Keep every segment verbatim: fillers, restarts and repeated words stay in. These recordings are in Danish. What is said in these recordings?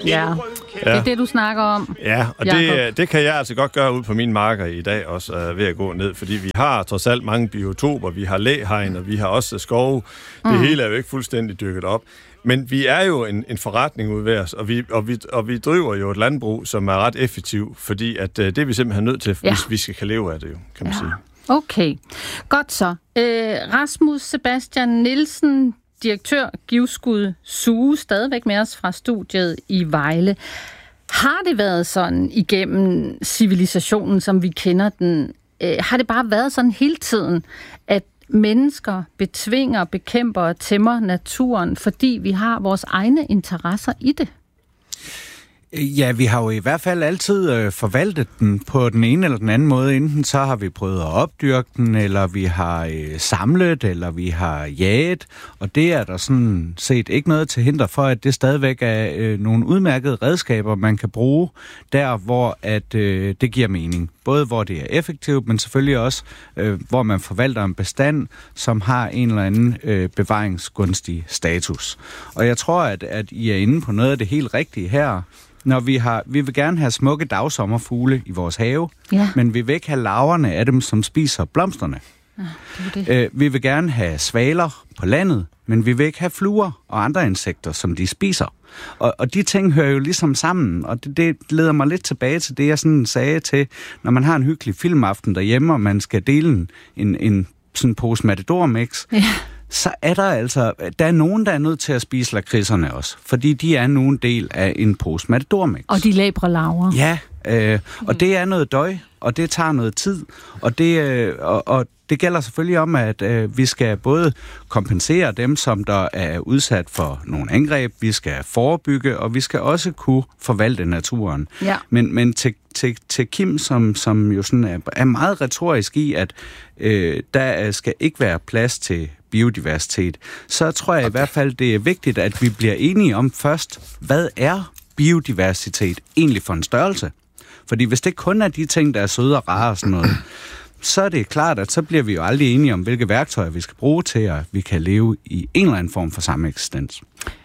Ja, det er det, du snakker om. Ja, og det, det kan jeg altså godt gøre ud på mine marker i dag også, uh, ved at gå ned, fordi vi har trods alt mange biotoper, vi har læhegn, og vi har også skove. Det mm. hele er jo ikke fuldstændig dykket op. Men vi er jo en, en forretning ud ved os, og vi, og, vi, og vi driver jo et landbrug, som er ret effektivt, fordi at, uh, det er vi simpelthen nødt til, ja. hvis vi skal leve af det, jo, kan man ja. sige. Okay, godt så. Øh, Rasmus Sebastian Nielsen, direktør Givskud Suge, stadigvæk med os fra studiet i Vejle. Har det været sådan igennem civilisationen, som vi kender den? Øh, har det bare været sådan hele tiden, at mennesker betvinger, bekæmper og tæmmer naturen, fordi vi har vores egne interesser i det? Ja, vi har jo i hvert fald altid øh, forvaltet den på den ene eller den anden måde. Enten så har vi prøvet at opdyrke den, eller vi har øh, samlet, eller vi har jaget. Og det er der sådan set ikke noget til hinder for, at det stadigvæk er øh, nogle udmærkede redskaber, man kan bruge der, hvor at, øh, det giver mening. Både hvor det er effektivt, men selvfølgelig også, øh, hvor man forvalter en bestand, som har en eller anden øh, bevaringsgunstig status. Og jeg tror, at, at I er inde på noget af det helt rigtige her. Når vi har, vi vil gerne have smukke dagsommerfugle i vores have, ja. men vi vil ikke have larverne af dem, som spiser blomsterne. Ja, det det. Øh, vi vil gerne have svaler på landet, men vi vil ikke have fluer og andre insekter, som de spiser. Og, og de ting hører jo ligesom sammen, og det, det leder mig lidt tilbage til det, jeg sådan sagde til, når man har en hyggelig filmaften derhjemme, og man skal dele en, en, en sådan pose Matador-mix, ja. så er der altså, der er nogen, der er nødt til at spise lakridserne også, fordi de er nu en del af en pose Matador-mix. Og de labre larver. Ja, øh, og det er noget døj, og det tager noget tid, og det, øh, og, og det gælder selvfølgelig om, at øh, vi skal både kompensere dem, som der er udsat for nogle angreb, vi skal forebygge, og vi skal også kunne forvalte naturen. Ja. Men, men til, til, til Kim, som, som jo sådan er, er meget retorisk i, at øh, der skal ikke være plads til biodiversitet, så tror jeg i hvert fald, det er vigtigt, at vi bliver enige om først, hvad er biodiversitet egentlig for en størrelse? Fordi hvis det kun er de ting, der er søde og rare og sådan noget, så er det klart, at så bliver vi jo aldrig enige om, hvilke værktøjer vi skal bruge til, at vi kan leve i en eller anden form for sameksistens.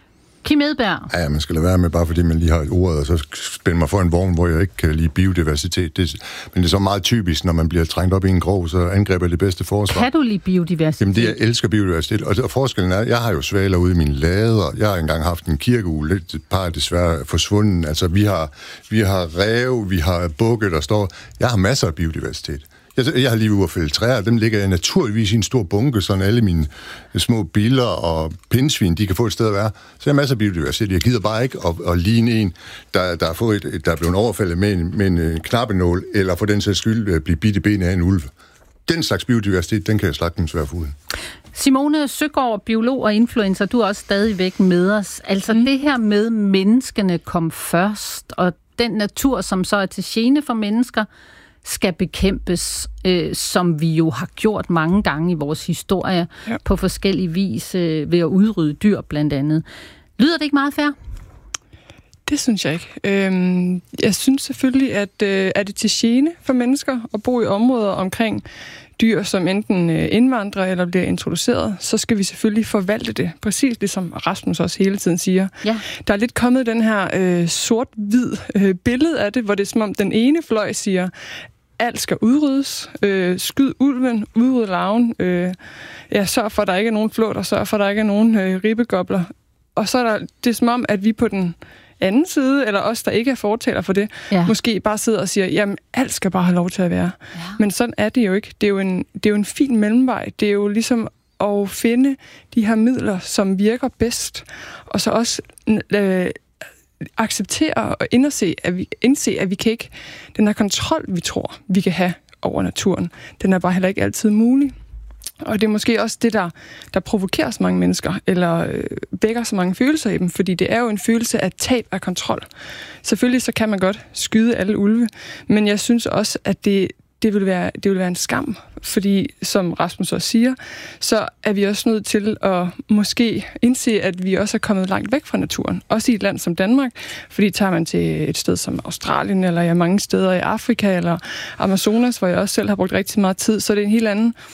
Kim Edberg. Ja, man skal lade være med, bare fordi man lige har et ord, og så spænde mig for en vogn, hvor jeg ikke kan lide biodiversitet. Det, men det er så meget typisk, når man bliver trængt op i en grov, så angriber det bedste forsvar. Kan du lide biodiversitet? Jamen, det, jeg elsker biodiversitet, og, og forskellen er, jeg har jo svaler ude i mine lader, jeg har engang haft en kirkeugle, et par er desværre forsvundet, altså vi har, vi har ræve, vi har bukke, der står, jeg har masser af biodiversitet. Jeg, jeg har lige ude at fælde træer, dem ligger jeg naturligvis i en stor bunke, sådan alle mine små biller og pindsvin, de kan få et sted at være. Så jeg har masser af biodiversitet. Jeg gider bare ikke at, at ligne en, der, der, er fået et, der er blevet overfaldet med en, med en knappenål, eller for den sags skyld blive bidt i benet af en ulv. Den slags biodiversitet, den kan jeg sagtens være fuld. Simone Søgaard, biolog og influencer, du er også stadigvæk med os. Altså mm. det her med menneskene kom først, og den natur, som så er til gene for mennesker, skal bekæmpes, øh, som vi jo har gjort mange gange i vores historie, ja. på forskellige vis øh, ved at udrydde dyr blandt andet. Lyder det ikke meget fair? Det synes jeg ikke. Øhm, jeg synes selvfølgelig, at øh, er det til gene for mennesker at bo i områder omkring dyr, som enten øh, indvandrer eller bliver introduceret, så skal vi selvfølgelig forvalte det. Præcis ligesom Rasmus også hele tiden siger. Ja. Der er lidt kommet den her øh, sort-hvid øh, billede af det, hvor det er som om den ene fløj siger, alt skal udryddes, øh, skyd ulven, udrydde larven, øh, ja, sørg for, at der ikke er nogen flåter, sørg for, at der ikke er nogen øh, ribbegobler. Og så er der, det er som om, at vi på den anden side, eller os, der ikke er fortaler for det, ja. måske bare sidder og siger, jamen, alt skal bare have lov til at være. Ja. Men sådan er det jo ikke. Det er jo en, det er jo en fin mellemvej. Det er jo ligesom at finde de her midler, som virker bedst, og så også øh, acceptere og indse, at vi, indse, at vi kan ikke, den her kontrol, vi tror, vi kan have over naturen, den er bare heller ikke altid mulig. Og det er måske også det, der, der provokerer så mange mennesker, eller øh, vækker så mange følelser i dem, fordi det er jo en følelse af tab af kontrol. Selvfølgelig så kan man godt skyde alle ulve, men jeg synes også, at det, det, vil være, det vil være en skam, fordi som Rasmus også siger, så er vi også nødt til at måske indse, at vi også er kommet langt væk fra naturen, også i et land som Danmark, fordi tager man til et sted som Australien, eller ja, mange steder i Afrika, eller Amazonas, hvor jeg også selv har brugt rigtig meget tid, så det er en helt anden, det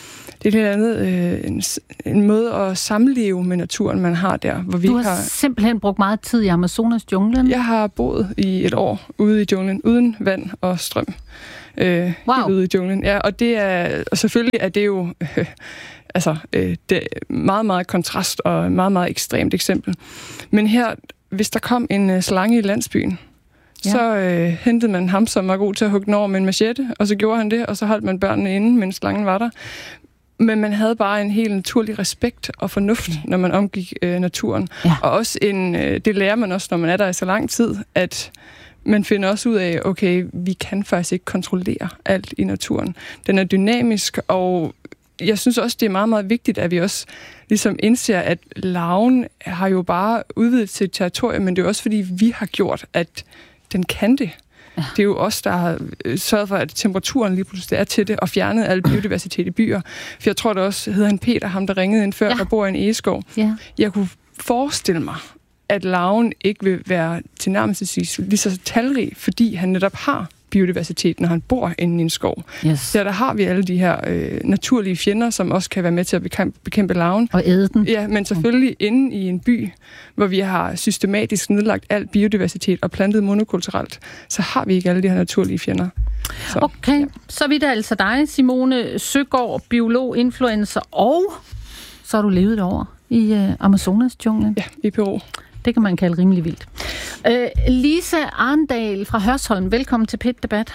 det er et andet, øh, en, en måde at samleve med naturen, man har der. Hvor vi du har, har simpelthen brugt meget tid i Amazonas junglen. Jeg har boet i et år ude i junglen, uden vand og strøm. Øh, wow. Ude i junglen. Ja, og det er, og selvfølgelig er det jo øh, altså, øh, det er meget, meget kontrast og meget, meget ekstremt eksempel. Men her, hvis der kom en øh, slange i landsbyen, ja. så øh, hentede man ham, som var god til at hugge den over med en machete, og så gjorde han det, og så holdt man børnene inde, mens slangen var der. Men man havde bare en helt naturlig respekt og fornuft, okay. når man omgik øh, naturen. Ja. Og også en, øh, det lærer man også, når man er der i så lang tid, at man finder også ud af, okay, vi kan faktisk ikke kontrollere alt i naturen. Den er dynamisk, og jeg synes også, det er meget, meget vigtigt, at vi også ligesom indser, at larven har jo bare udvidet sit territorium, men det er også fordi, vi har gjort, at den kan det. Ja. Det er jo os, der har sørget for, at temperaturen lige pludselig er til det, og fjernet al biodiversitet i byer. For jeg tror, det også hedder han Peter, ham der ringede ind før, ja. der bor i en egeskov. Ja. Jeg kunne forestille mig, at larven ikke vil være tilnærmelsesvis lige så talrig, fordi han netop har biodiversitet, når han bor inde i en skov. Yes. Så der har vi alle de her øh, naturlige fjender, som også kan være med til at bekæmpe, bekæmpe larven. Og æde den. Ja, men selvfølgelig mm. inde i en by, hvor vi har systematisk nedlagt al biodiversitet og plantet monokulturelt, så har vi ikke alle de her naturlige fjender. Så, okay, ja. Så vidt er altså dig, Simone Søgaard, biolog, influencer, og så har du levet over i øh, Amazonas-junglen. Ja, i Peru. Det kan man kalde rimelig vildt. Øh, Lisa Arndal fra Hørsholm, velkommen til P et Debat.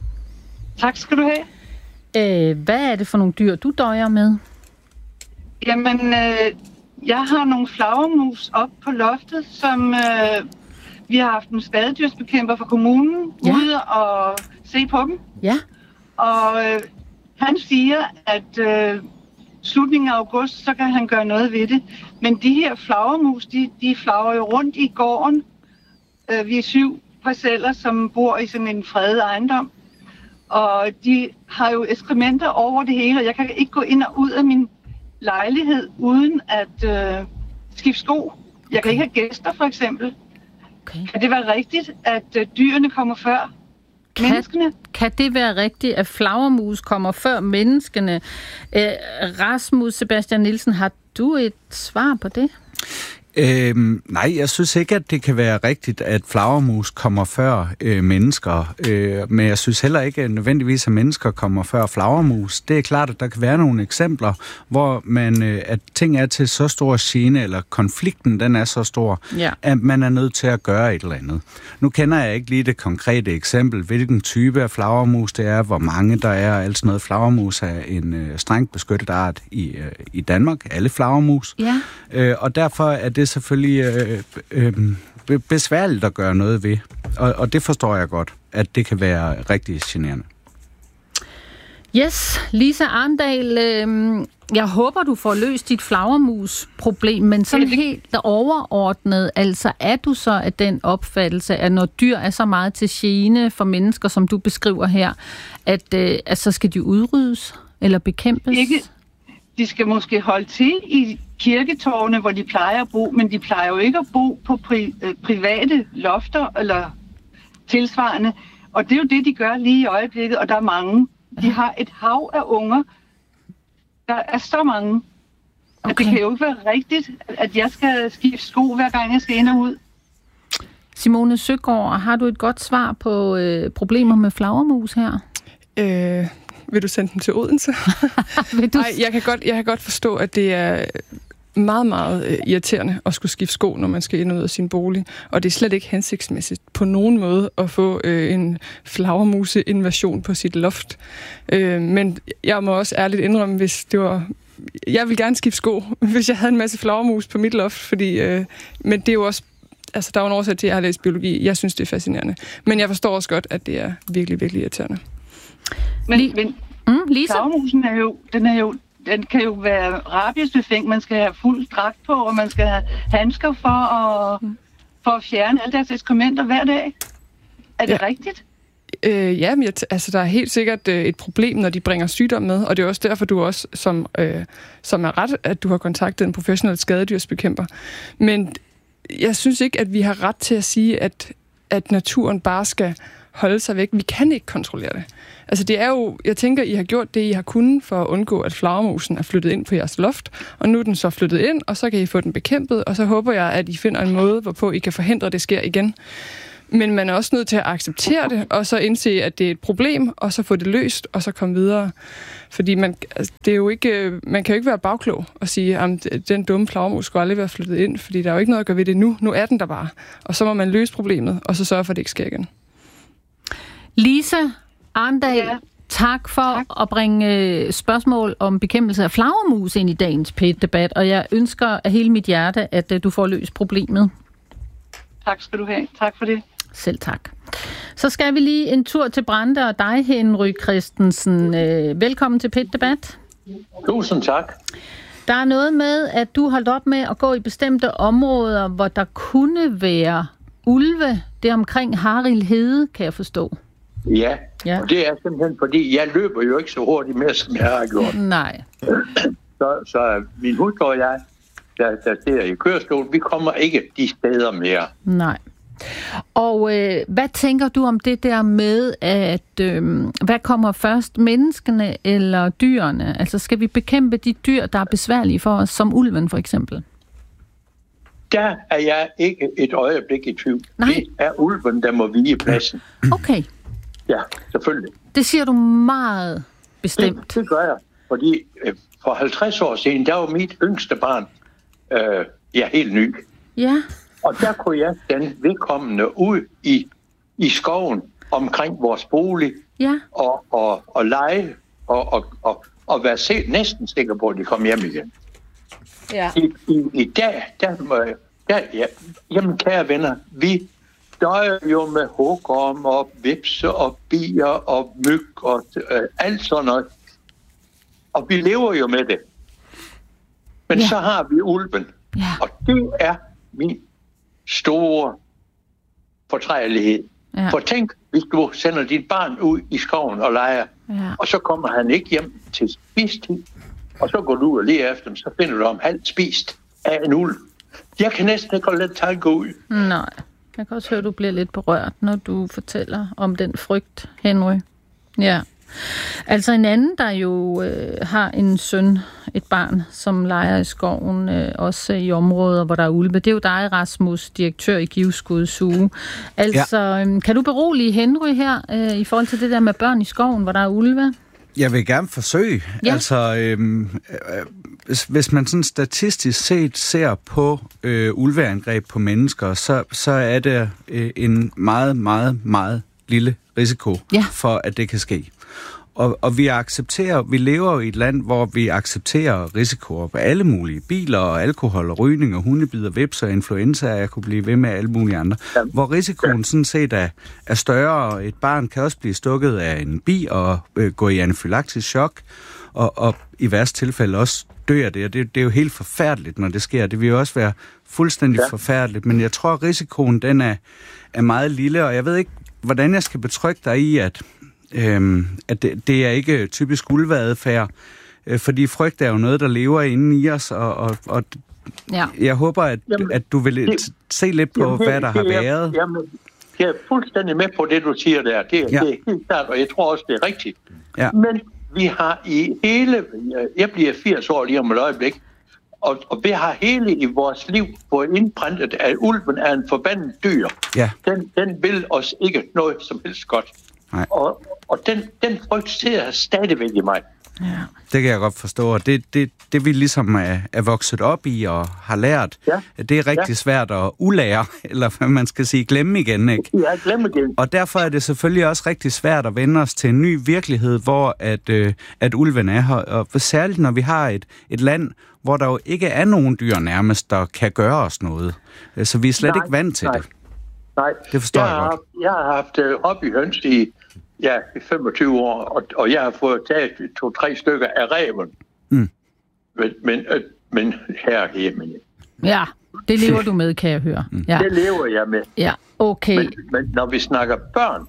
Tak skal du have. Øh, hvad er det for nogle dyr, du døjer med? Jamen, øh, jeg har nogle flagermus op på loftet, som øh, vi har haft en skadedyrsbekæmper fra kommunen ja. ude og se på dem. Ja. Og øh, han siger, at øh, slutningen af august, så kan han gøre noget ved det. Men de her flagermus, de, de flager jo rundt i gården. Øh, vi er syv parceller, som bor i sådan en fredet ejendom. Og de har jo ekskrementer over det hele, og jeg kan ikke gå ind og ud af min lejlighed uden at øh, skifte sko. Jeg kan ikke have gæster, for eksempel. Okay. Kan det være rigtigt, at øh, dyrene kommer før kan, menneskene? Kan det være rigtigt, at flagermus kommer før menneskene? Øh, Rasmus Sebastian Nielsen, har du et svar på det? Øhm, nej, jeg synes ikke, at det kan være rigtigt, at flagermus kommer før øh, mennesker. Øh, men jeg synes heller ikke, at nødvendigvis, at mennesker kommer før flagermus. Det er klart, at der kan være nogle eksempler, hvor man, øh, at ting er til så stor gene, eller konflikten den er så stor, ja. at man er nødt til at gøre et eller andet. Nu kender jeg ikke lige det konkrete eksempel, hvilken type af flagermus det er, hvor mange der er, og alt sådan noget. Flagermus er en øh, strengt beskyttet art i, øh, i Danmark, alle flagermus. Ja. Øh, og derfor er det selvfølgelig øh, øh, besværligt at gøre noget ved. Og, og det forstår jeg godt, at det kan være rigtig generende. Yes, Lisa Arndal, øh, jeg håber, du får løst dit flagermus-problem, men sådan helt overordnet, altså er du så af den opfattelse, at når dyr er så meget til gene for mennesker, som du beskriver her, at, øh, at så skal de udryddes eller bekæmpes? Ikke. De skal måske holde til i kirketårne, hvor de plejer at bo, men de plejer jo ikke at bo på pri- øh, private lofter eller tilsvarende. Og det er jo det, de gør lige i øjeblikket, og der er mange. De har et hav af unger. Der er så mange. Okay. At det kan jo ikke være rigtigt, at jeg skal skifte sko, hver gang jeg skal ind og ud. Simone Søgaard, har du et godt svar på øh, problemer med flagermus her? Øh... Vil du sende dem til Odense? Vil du... Nej, jeg kan, godt, jeg kan godt forstå, at det er meget, meget irriterende at skulle skifte sko, når man skal ind og ud af sin bolig. Og det er slet ikke hensigtsmæssigt på nogen måde at få øh, en flagermuse-invasion på sit loft. Øh, men jeg må også ærligt indrømme, hvis det var... Jeg vil gerne skifte sko, hvis jeg havde en masse flagermus på mit loft, fordi... Øh, men det er jo også... Altså, der er jo en årsag til, at jeg har læst biologi. Jeg synes, det er fascinerende. Men jeg forstår også godt, at det er virkelig, virkelig irriterende. Men, men mm, Lisa? flagermusen er jo, den er jo, den kan jo være rabiesbefængt. Man skal have fuld dragt på, og man skal have handsker for at, for at fjerne alle deres ekskrementer hver dag. Er det ja. rigtigt? Øh, ja, men jeg t- altså, der er helt sikkert øh, et problem, når de bringer sygdom med, og det er også derfor, du også, som, øh, som er ret, at du har kontaktet en professionel skadedyrsbekæmper. Men jeg synes ikke, at vi har ret til at sige, at, at naturen bare skal holde sig væk. Vi kan ikke kontrollere det. Altså det er jo, jeg tænker, I har gjort det, I har kunnet for at undgå, at flagermusen er flyttet ind på jeres loft, og nu er den så flyttet ind, og så kan I få den bekæmpet, og så håber jeg, at I finder en måde, hvorpå I kan forhindre, at det sker igen. Men man er også nødt til at acceptere det, og så indse, at det er et problem, og så få det løst, og så komme videre. Fordi man, altså, det er jo ikke, man kan jo ikke være bagklog og sige, at den dumme flagermus skulle aldrig være flyttet ind, fordi der er jo ikke noget at gøre ved det nu. Nu er den der bare. Og så må man løse problemet, og så sørge for, at det ikke sker igen. Lisa Arndal, ja. tak for tak. at bringe spørgsmål om bekæmpelse af flagermus ind i dagens P et-debat, og jeg ønsker af hele mit hjerte, at du får løst problemet. Tak skal du have. Tak for det. Selv tak. Så skal vi lige en tur til Brande og dig, Henry Christensen. Velkommen til P et-debat. Tusind tak. Der er noget med, at du holdt op med at gå i bestemte områder, hvor der kunne være ulve. Det er omkring Harild Hede, kan jeg forstå. Ja, ja, og det er simpelthen, fordi jeg løber jo ikke så hurtigt mere, som jeg har gjort. Nej. Så, så min hustru og jeg, der, der sidder i kørestol, vi kommer ikke de steder mere. Nej. Og øh, hvad tænker du om det der med, at øh, hvad kommer først, menneskene eller dyrene? Altså skal vi bekæmpe de dyr, der er besværlige for os, som ulven for eksempel? Der er jeg ikke et øjeblik i tvivl. Nej. Det er ulven, der må vige pladsen. Okay. Ja, selvfølgelig. Det siger du meget bestemt. Det, det gør jeg, fordi øh, for halvtreds år siden, der var mit yngste barn, øh, ja, helt ny. Ja. Og der kunne jeg den vedkommende ud i, i skoven omkring vores bolig, ja. og, og, og lege, og, og, og, og være set, næsten sikker på, at de kom hjem igen. Ja. I, i, i dag, der, der ja, jamen kære venner, vi døjer jo med hugorm og vipse og bier og myg og øh, alt sådan noget. Og vi lever jo med det. Men ja. så har vi ulven. Ja. Og det er min store fortrædelighed. Ja. For tænk, hvis du sender dit barn ud i skoven og leger, ja. og så kommer han ikke hjem til spistid, og så går du ud og lige efter dem, så finder du ham halvt spist af en ulv. Jeg kan næsten ikke holde den tanke ud. Nej, jeg kan også høre, at du bliver lidt berørt, når du fortæller om den frygt, Henry. Ja. Altså en anden, der jo øh, har en søn, et barn, som leger i skoven, øh, også i områder, hvor der er ulve. Det er jo dig, Rasmus, direktør i Givskud Zoo. Altså, ja. øh, kan du berolige Henry her, øh, i forhold til det der med børn i skoven, hvor der er ulve? Jeg vil gerne forsøge. Ja. Altså, øh, øh, hvis, hvis man sådan statistisk set ser på øh, ulveangreb på mennesker, så, så er det øh, en meget, meget, meget lille risiko ja. for, at det kan ske. Og, og vi accepterer, vi lever jo i et land, hvor vi accepterer risikoer på alle mulige biler og alkohol og rygning og hundebider, vips og influenza, og jeg kunne blive ved med alle mulige andre. Ja. Hvor risikoen sådan set er, er større, og et barn kan også blive stukket af en bi og øh, gå i anafylaktisk chok, og, og i værste tilfælde også dør det. Og det, det er jo helt forfærdeligt, når det sker. Det vil jo også være fuldstændig ja. forfærdeligt, men jeg tror, at risikoen den er, er meget lille, og jeg ved ikke, hvordan jeg skal betrygge dig i, at Øhm, at det, det er ikke typisk ulveadfærd, øh, fordi frygt er jo noget, der lever inde i os, og, og, og ja. jeg håber, at, jamen, at du vil det, se lidt på, jamen, det, hvad der det, har været. Jamen, jeg er fuldstændig med på det, du siger der. Det, ja. det er helt klart, og jeg tror også, det er rigtigt. Ja. Men vi har i hele... Jeg bliver firs år lige om et øjeblik, og, og vi har hele i vores liv fået indprintet, at ulven er en forbandet dyr. Ja. Den, den vil os ikke noget som helst godt. Nej. Og, og den, den frygt sidder stadigvæk i mig. Ja. Det kan jeg godt forstå, og det, det, det vi ligesom er, er vokset op i og har lært, ja. det er rigtig ja. svært at ulære, eller hvad man skal sige, glemme igen, ikke? Ja, glemme igen. Og derfor er det selvfølgelig også rigtig svært at vende os til en ny virkelighed, hvor at, øh, at ulven er her, og særligt når vi har et, et land, hvor der jo ikke er nogen dyr nærmest, der kan gøre os noget. Så vi er slet nej, ikke vant til nej. det. Nej, det forstår jeg, jeg godt. Har, jeg har haft uh, hobbyhøns i, ja, i femogtyve år, og, og jeg har fået taget to-tre stykker af ræven. Mm. Men, men, øh, men her hjemme. Ja, det lever du med, kan jeg høre. Mm. Ja. Det lever jeg med. Ja, okay. Men, men når vi snakker børn,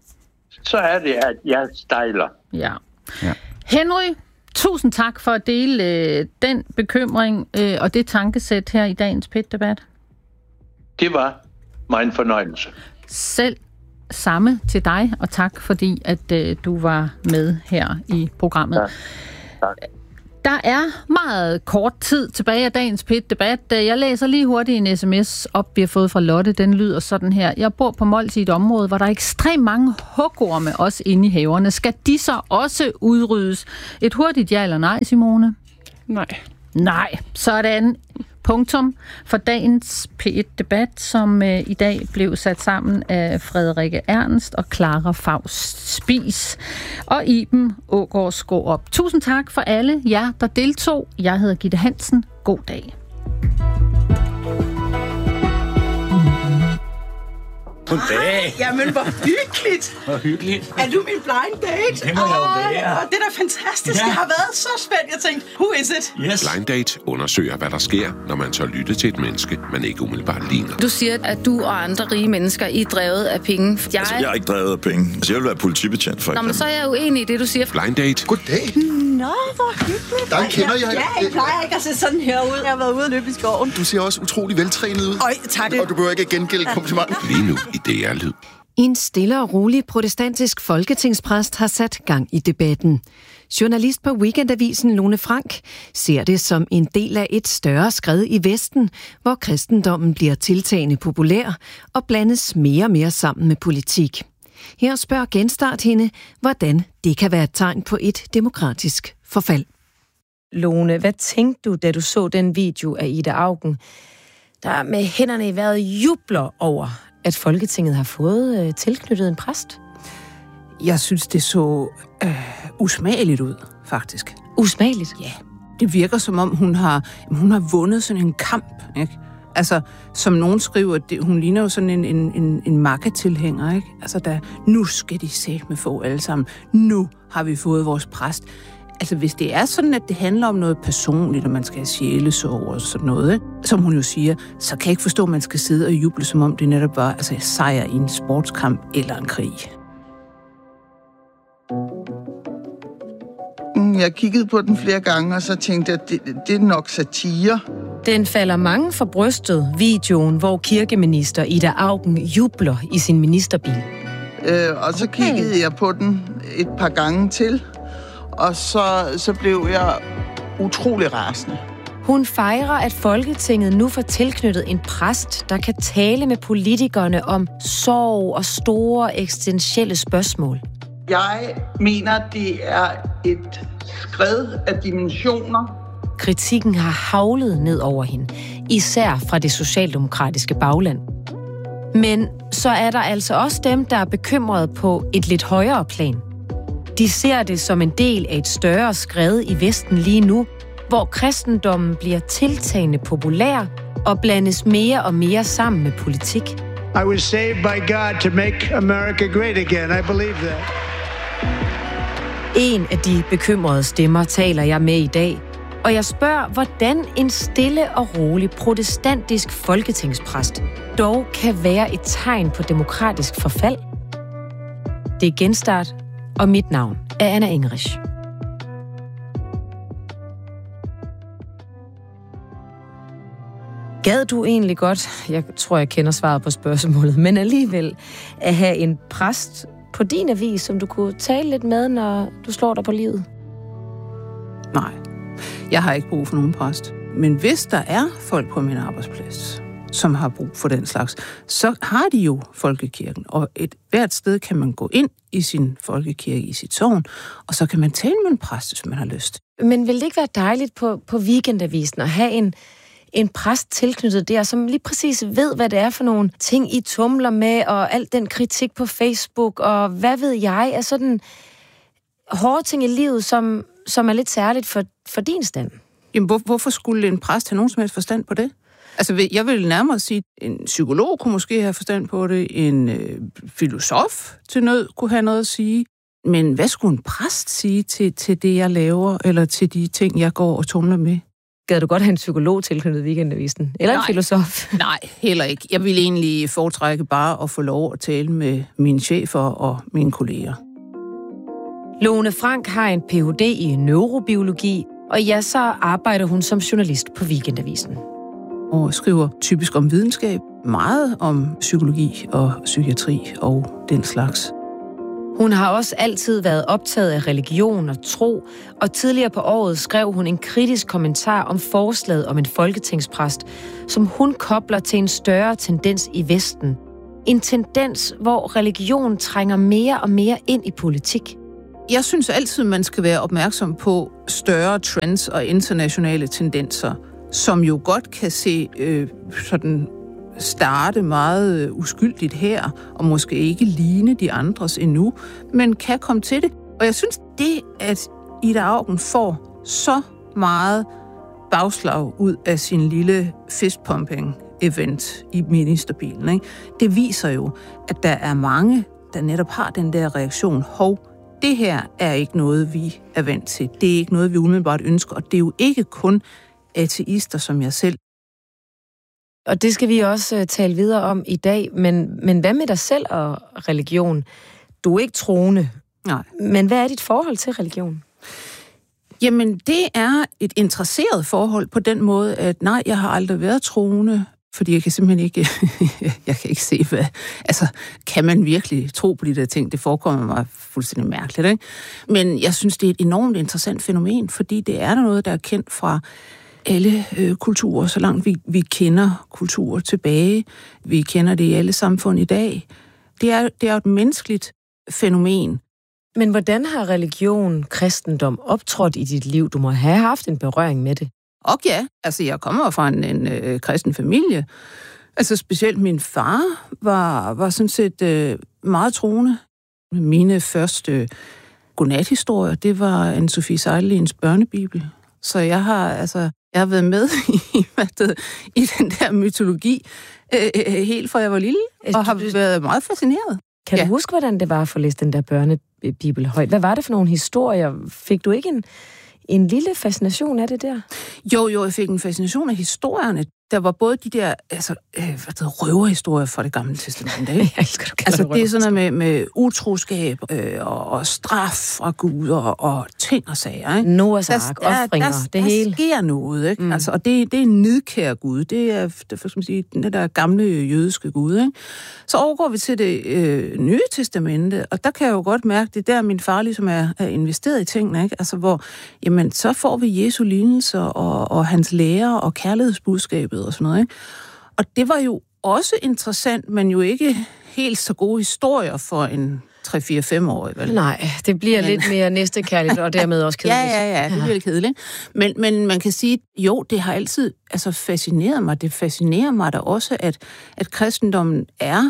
så er det, at jeg stejler. Ja. ja. Henry, tusind tak for at dele øh, den bekymring øh, og det tankesæt her i dagens P et-debat. Det var mig en fornøjelse. Selv samme til dig, og tak fordi, at øh, du var med her i programmet. Ja. Tak. Der er meget kort tid tilbage af dagens P et-debat. Jeg læser lige hurtigt en sms op, vi har fået fra Lotte. Den lyder sådan her. Jeg bor på Mols i et område, hvor der er ekstremt mange hugorme også inde i haverne. Skal de så også udryddes? Et hurtigt ja eller nej, Simone? Nej. Nej. Sådan. Punktum for dagens P et-debat, som øh, i dag blev sat sammen af Frederikke Ernst og Clara Faust Spies og Iben Aagaard Skaarup. Tusind tak for alle jer, der deltog. Jeg hedder Gitte Hansen. God dag. Goddag. Jamen, hvor hyggeligt. Hvor hyggeligt. Er du min blind date? Det må jeg jo være. Åh, det er da fantastisk. Ja. Jeg har været så spændt. Jeg tænkte, who is it? Yes. Blind Date undersøger, hvad der sker, når man så lytter til et menneske, man ikke umiddelbart ligner. Du siger, at du og andre rige mennesker I er drevet af penge. Jeg... Altså, jeg er ikke drevet af penge. Altså, jeg vil være politibetjent, for eksempel. Nå, men så er jeg uenig i det, du siger. Blind Date. Goddag. Nå, hvor hyggeligt. Der kender jeg. Ja, jeg plejer ikke at se sådan her ud. Jeg har været ude og løbe i skoven. Du ser også utrolig veltrænet ud. Øj, tak det. Og du behøver ikke at gengælde komplimenter. Lige nu i D R-lyd. En stille og rolig protestantisk folketingspræst har sat gang i debatten. Journalist på Weekendavisen Lone Frank ser det som en del af et større skred i Vesten, hvor kristendommen bliver tiltagende populær og blandes mere og mere sammen med politik. Her spørger Genstart hende, hvordan det kan være et tegn på et demokratisk forfald. Lone, hvad tænkte du, da du så den video af Ida Auken, der med hænderne i vejret jubler over, at Folketinget har fået øh, tilknyttet en præst? Jeg synes, det så øh, usmageligt ud, faktisk. Usmageligt? Ja. Det virker som om, hun har, hun har vundet sådan en kamp, ikke? Altså, som nogen skriver, det, hun ligner jo sådan en, en, en, en makketilhænger, ikke? Altså, der, nu skal de sæt med få alle sammen. Nu har vi fået vores præst. Altså, hvis det er sådan, at det handler om noget personligt, og man skal have sjælesorg og sådan noget, ikke? Som hun jo siger, så kan jeg ikke forstå, at man skal sidde og juble, som om det netop var altså, sejr i en sportskamp eller en krig. Jeg kiggede på den flere gange, og så tænkte jeg, at det, det er nok satire. Den falder mange for brystet, videoen, hvor kirkeminister Ida Auken jubler i sin ministerbil. Øh, og så kiggede okay. jeg på den et par gange til, og så, så blev jeg utrolig rasende. Hun fejrer, at Folketinget nu får tilknyttet en præst, der kan tale med politikerne om sorg og store eksistentielle spørgsmål. Jeg mener, det er et skred af dimensioner. Kritikken har haglet ned over hende, især fra det socialdemokratiske bagland. Men så er der altså også dem, der er bekymrede på et lidt højere plan. De ser det som en del af et større skred i Vesten lige nu, hvor kristendommen bliver tiltagende populær og blandes mere og mere sammen med politik. I was saved by God to make America great again. I believe that. En af de bekymrede stemmer taler jeg med i dag, og jeg spørger, hvordan en stille og rolig protestantisk folketingspræst dog kan være et tegn på demokratisk forfald. Det er Genstart, og mit navn er Anna Engerich. Gad du egentlig godt, jeg tror, jeg kender svaret på spørgsmålet, men alligevel at have en præst på din avis, som du kunne tale lidt med, når du slår dig på livet? Nej, jeg har ikke brug for nogen præst. Men hvis der er folk på min arbejdsplads, som har brug for den slags, så har de jo folkekirken. Og et hvert sted kan man gå ind i sin folkekirke, i sit sogn, og så kan man tale med en præst, hvis man har lyst. Men vil det ikke være dejligt på, på Weekendavisen at have en, en præst tilknyttet der, som lige præcis ved, hvad det er for nogle ting, I tumler med, og alt den kritik på Facebook, og hvad ved jeg, er sådan hårde ting i livet, som, som er lidt særligt for, for din stand? Jamen, hvor, hvorfor skulle en præst have nogen som helst forstand på det? Altså, jeg vil nærmere sige, at en psykolog kunne måske have forstand på det, en øh, filosof til nød kunne have noget at sige, men hvad skulle en præst sige til, til det, jeg laver, eller til de ting, jeg går og tumler med? Gad du godt have en psykolog tilknyttet Weekendavisen? Eller nej, en filosof? Nej, heller ikke. Jeg vil egentlig foretrække bare at få lov at tale med mine chefer og mine kolleger. Lone Frank har en P H D i neurobiologi, og ja, så arbejder hun som journalist på Weekendavisen. Og skriver typisk om videnskab, meget om psykologi og psykiatri og den slags. Hun har også altid været optaget af religion og tro, og tidligere på året skrev hun en kritisk kommentar om forslaget om en folketingspræst, som hun kobler til en større tendens i Vesten. En tendens, hvor religion trænger mere og mere ind i politik. Jeg synes altid, man skal være opmærksom på større trends og internationale tendenser, som jo godt kan se øh, sådan starte meget uskyldigt her, og måske ikke ligne de andres endnu, men kan komme til det. Og jeg synes, det, at Ida Auken får så meget bagslag ud af sin lille fistpumping-event i ministerbilen, ikke? Det viser jo, at der er mange, der netop har den der reaktion. Hov, det her er ikke noget, vi er vant til. Det er ikke noget, vi umiddelbart ønsker, og det er jo ikke kun ateister som jeg selv. Og det skal vi også tale videre om i dag, men, men hvad med dig selv og religion? Du er ikke troende. Nej. Men hvad er dit forhold til religion? Jamen, det er et interesseret forhold på den måde, at nej, jeg har aldrig været troende, fordi jeg kan simpelthen ikke, jeg kan ikke se, hvad, altså, kan man virkelig tro på de der ting? Det forekommer mig fuldstændig mærkeligt, ikke? Men jeg synes, det er et enormt interessant fænomen, fordi det er noget, der er kendt fra alle øh, kulturer, så langt vi, vi kender kulturer tilbage. Vi kender det i alle samfund i dag. Det er, det er et menneskeligt fænomen. Men hvordan har religion, kristendom optrådt i dit liv? Du må have haft en berøring med det. Og ja, altså jeg kommer fra en, en øh, kristen familie. Altså specielt min far var, var sådan set øh, meget troende. Mine første godnathistorier, det var Anne-Sophie Seidelins børnebibel. Så jeg har altså jeg har været med i, hvad det, i den der mytologi øh, helt fra jeg var lille, og har været meget fascineret. Kan ja. du huske, hvordan det var at få læst den der børnebibel højt? Hvad var det for nogle historier? Fik du ikke en, en lille fascination af det der? Jo, jo, jeg fik en fascination af historierne. Der var både de der altså, øh, hvad hedder, røverhistorier fra det gamle testamente. Ikke? Jeg elsker, du altså, det er sådan noget med, med utroskab øh, og, og straf fra Gud og, og ting og sager. Ikke? Noahs ark, offringer, det der hele. Der sker noget, ikke? Mm. Altså, og det, det er en nidkær Gud. Det er, det, for, skal man sige, den der gamle jødiske Gud. Ikke? Så overgår vi til det øh, nye testamente, og der kan jeg jo godt mærke, det er der, min far ligesom er, er investeret i tingene. Ikke? Altså, hvor jamen, så får vi Jesu lignelser og, og hans lære og kærlighedsbudskabet og sådan noget, ikke? Og det var jo også interessant, men jo ikke helt så gode historier for en tre fire fem år. Vel? Nej, det bliver men... lidt mere næstekærligt, og dermed også kedeligt. ja, ja, ja, det bliver kedeligt. Men, men man kan sige, jo, det har altid altså, fascineret mig. Det fascinerer mig da også, at, at kristendommen er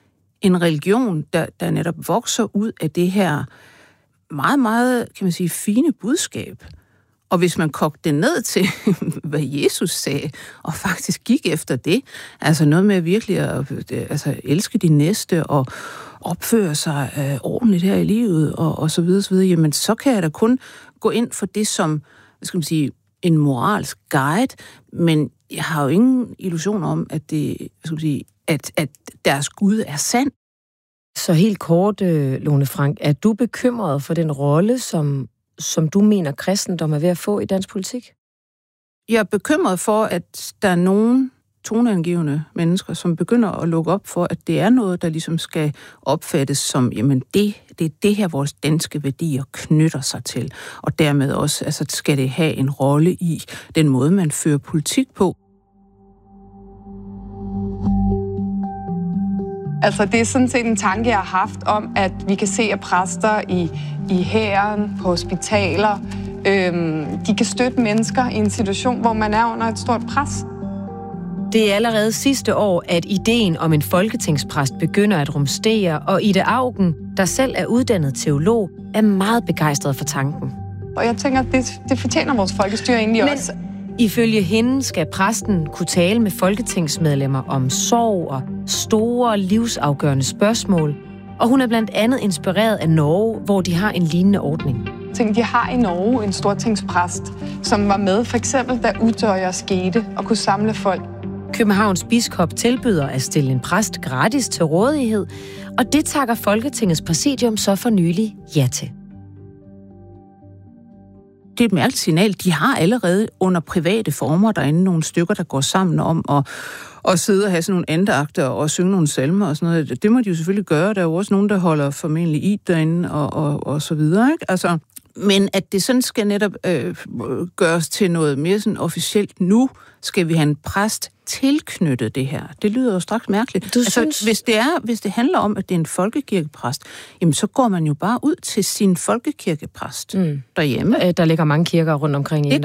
en religion, der, der netop vokser ud af det her meget, meget, kan man sige, fine budskab. Og hvis man kogte det ned til, hvad Jesus sagde, og faktisk gik efter det, altså noget med virkelig at altså, elske de næste og opføre sig øh, ordentligt her i livet, og, og så videre, så videre, jamen så kan jeg da kun gå ind for det som, hvad skal man sige, en moralsk guide, men jeg har jo ingen illusion om, at det, hvad skal man sige, at, at deres Gud er sand. Så helt kort, Lone Frank, er du bekymret for den rolle, som som du mener, kristendom er ved at få i dansk politik? Jeg er bekymret for, at der er nogle toneangivende mennesker, som begynder at lukke op for, at det er noget, der ligesom skal opfattes som, jamen det, det er det her, vores danske værdier knytter sig til. Og dermed også, altså skal det have en rolle i den måde, man fører politik på. Altså, det er sådan set en tanke, jeg har haft om, at vi kan se, at præster i, i hæren, på hospitaler, øhm, de kan støtte mennesker i en situation, hvor man er under et stort pres. Det er allerede sidste år, at ideen om en folketingspræst begynder at rumstere, og Ida Auken, der selv er uddannet teolog, er meget begejstret for tanken. Og jeg tænker, det, det fortjener vores folkestyre egentlig Men... også. Ifølge hende skal præsten kunne tale med folketingsmedlemmer om sorg og store livsafgørende spørgsmål, og hun er blandt andet inspireret af Norge, hvor de har en lignende ordning. De har i Norge en stortingspræst, som var med for eksempel, da Utøya skete og kunne samle folk. Københavns biskop tilbyder at stille en præst gratis til rådighed, og det takker Folketingets præsidium så for nylig ja til. det er et mærkeligt signal. De har allerede under private former derinde nogle stykker, der går sammen om at, at sidde og have sådan nogle andagter og synge nogle salmer og sådan noget. Det må de jo selvfølgelig gøre. Der er jo også nogen, der holder formentlig i derinde og, og, og så videre, ikke? Altså, men at det sådan skal netop øh, gøres til noget mere sådan officielt nu, skal vi have en præst tilknyttet det her. Det lyder jo straks mærkeligt. Du altså, synes... hvis, det er, hvis det handler om, at det er en folkekirkepræst, jamen så går man jo bare ud til sin folkekirkepræst mm. derhjemme. Der ligger mange kirker rundt omkring i